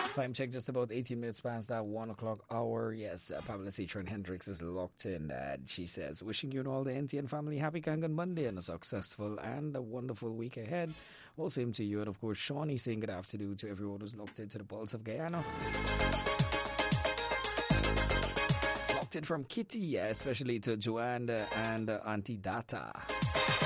Time check just about 18 minutes past that 1 o'clock hour. Yes, Pamela Citron Hendricks is locked in. She says, wishing you and all the NTN family happy Kangan Monday and a successful and a wonderful week ahead. All same to you. And of course, Shawnee saying good afternoon to everyone who's locked into the Pulse of Guyana. Locked in from Kitty, especially to Joanne and Auntie Data.